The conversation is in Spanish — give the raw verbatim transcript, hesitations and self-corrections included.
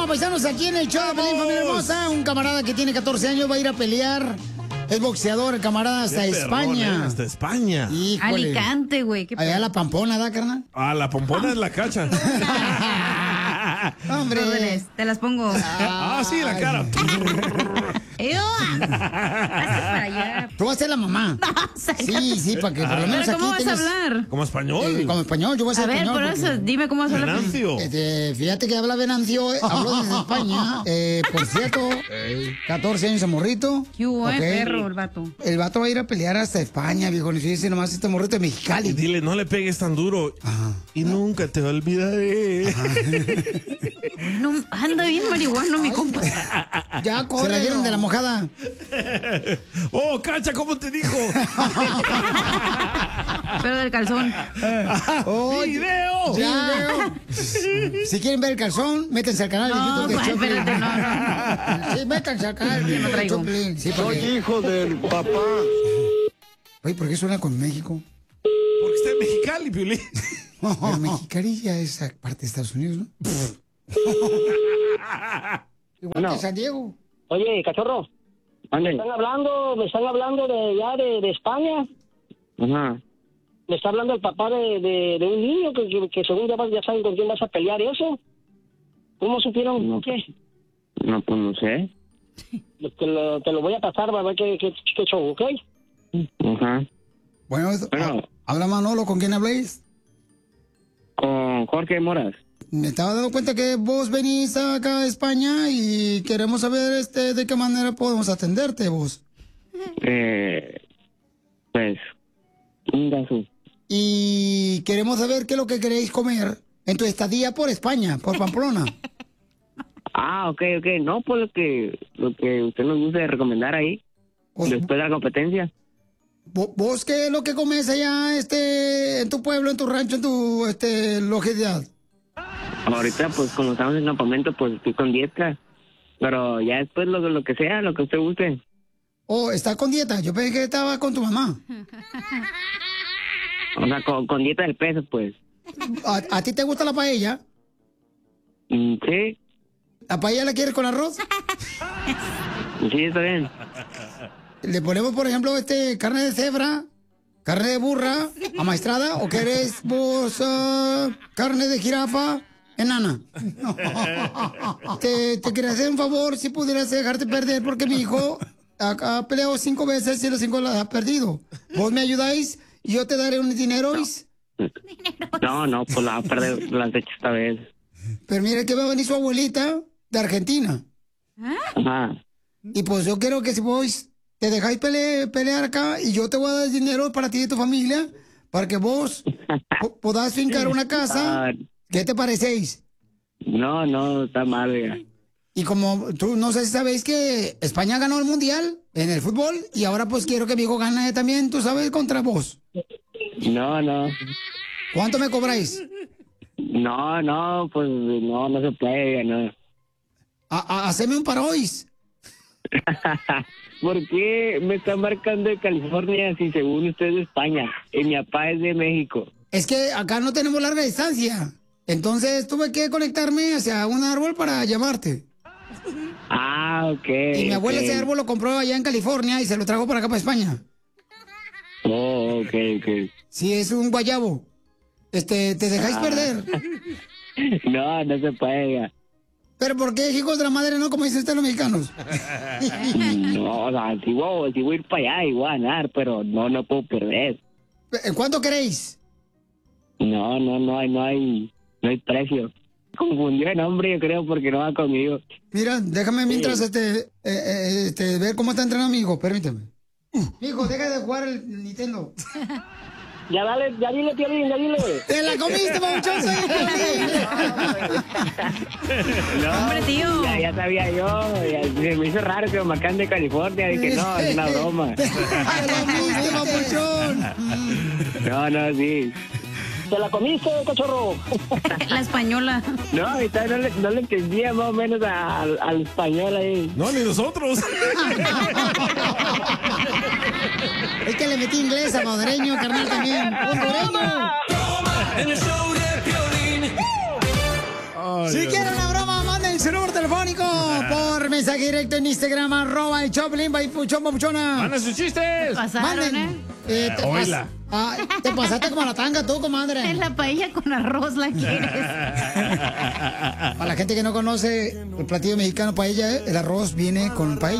paisanos, aquí en el show de Pelín, familia hermosa. Un camarada que tiene catorce años va a ir a pelear. Es boxeador, el camarada, hasta Qué España. perrón, ¿eh? Hasta España. Híjole. Alicante, güey. Allá la Pampona, ¿da, carnal? Ah, la pompona es la cacha. Hombre. Órdenes, te las pongo. Ah, sí, la cara. ¡Ew! Hazte para allá. Tú vas a ser la mamá. Sí, sí, para que por lo menos ¿Pero aquí cómo vas tengas- a hablar? Como español. Eh, como español, yo voy a ser A ver, español. por porque- eso, dime cómo vas a hablar. Venancio. Este, fíjate que habla Venancio, eh, habló desde España. Eh, por cierto, catorce años de morrito. ¿Qué hubo, eh, Ok. perro, el vato? El vato va a ir a pelear hasta España, viejo. Ni fíjese nomás este morrito de Y Mexicali. dile, no le pegues tan duro. Ajá. Y nunca te olvidaré. No, anda bien marihuano, mi compa. Ya, corre. Se la dieron de la mojada. Oh, cacha, ¿cómo te dijo? Pero del calzón. Oh, ¡Video! ya. Si quieren ver el calzón, métanse al canal de No, YouTube de pues, Choplin. espérate, no, no. Sí, métanse al canal de Yo no YouTube de traigo. Choplin. Sí, Soy porque... hijo del papá. Oye, ¿por qué suena con México? Porque está en Mexicali, Piolín. Pero Mexicali ya es parte de Estados Unidos, ¿no? Igual No. que San Diego. Oye, cachorro, me están hablando, me están hablando de ya de, de España. Ajá. Me está hablando el papá de, de, de un niño que, que, que según ya, vas- ya saben con quién vas a pelear y eso. ¿Cómo supieron No. qué? No, pues no sé. Te lo, te lo voy a pasar, va a ver qué, qué, qué show, ¿ok? Ajá. Bueno, eso- Bueno. ha- habla Manolo, ¿con quién habléis? Con Jorge Moras. Me estaba dando cuenta que vos venís acá a España y queremos saber este de qué manera podemos atenderte vos. Eh, pues, un gaso. Y queremos saber qué es lo que queréis comer en tu estadía por España, por Pamplona. Ah, ok, ok. No, pues lo que, lo que usted nos guste recomendar ahí, Vos, después de la competencia. vo- vos qué es lo que comes allá este, en tu pueblo, en tu rancho, en tu este, localidad. Ahorita, pues, como estamos en campamento, pues estoy con dieta. Pero ya después lo, lo que sea, lo que usted guste. Oh, ¿estás con dieta? Yo pensé que estaba con tu mamá. O sea, con, con dieta del peso, pues. ¿A, a ti te gusta la paella? Mm, sí, ¿La paella la quieres con arroz? sí, está bien. Le ponemos, por ejemplo, este carne de cebra, carne de burra, amaestrada, o querés vos ah, carne de jirafa enana. te, te quería hacer un favor si pudieras dejarte perder, porque mi hijo ha, ha peleado cinco veces y las cinco las ha perdido. Vos me ayudáis y yo te daré un dinero. No, no, pues la va a perder las hecho esta vez. Pero mire que va a venir su abuelita de Argentina. Ajá. Y pues yo quiero que si vos te dejáis pele- pelear acá y yo te voy a dar dinero para ti y tu familia para que vos po- podás fincar una casa. Ah, ¿Qué te parecéis? no, no, está mal, oiga. Y como tú no sé si sabéis que España ganó el mundial en el fútbol y ahora pues quiero que mi hijo gane también, tú sabes, contra vos. No, no. ¿Cuánto me cobráis? No, no, pues no, no se puede, no. A, a- haceme un parois. ¿Por qué me está marcando de California si según usted es de España y mi papá es de México? Es que acá no tenemos larga distancia. Entonces tuve que conectarme hacia un árbol para llamarte. Ah, ok. Y mi abuela ok. ese árbol lo compró allá en California y se lo trajo para acá, para España. Oh, ok, ok. Sí, es un guayabo. Este, ¿te dejáis Ah. perder? No, no se puede, oiga. ¿Pero por qué, hijos de la madre, no? Como dicen ustedes los mexicanos. No, o sea, si voy, si voy a ir para allá y voy a ganar, pero no, no puedo perder. ¿En cuánto queréis? No, no, no hay, no hay, no hay precio. Confundió el nombre, yo creo, porque no va conmigo. Mira, déjame mientras este, eh, eh, este, ver cómo está entrenando mi hijo. Permíteme. Hijo, deja de jugar el Nintendo. Ya dale, ya dile, Piolín, ya dile. ¡Te la comiste, babuchón! ¡Soy el Piolín! No, Hombre, tío. Ya, ya sabía yo, ya, se me hizo raro que me marcan de California, dije, no, es una broma. ¡Te la comiste, babuchón! No, no, sí. ¿Te la comiste, cachorro? La española. No, ahorita no le, no le entendía más o menos a- al, al español ahí. No, ni nosotros. Es que le metí inglés a madreño, carnal, también. ¡Hondureño! En el show de Piolín. Ay, Si ay, quieren una broma, manden su número telefónico por mensaje directo en Instagram, arroba el Choplin, Papuchón, Papuchona. ¡Manden sus chistes! Pasaron, Manden. ¿eh? Eh, te, Oíla. pas- ah, te pasaste como la tanga tú, comadre. Es la paella con arroz, ¿la quieres? Para la gente que no conoce el platillo mexicano paella, el arroz viene con paella.